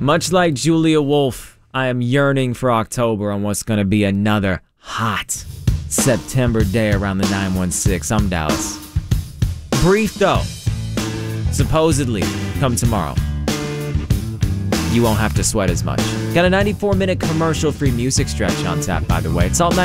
Much like Julia Wolf, I am yearning for October on what's going to be another hot September day around the 916. I'm Dallas. Brief though. Supposedly, come tomorrow. You won't have to sweat as much. Got a 94-minute commercial-free music stretch on tap, by the way. It's all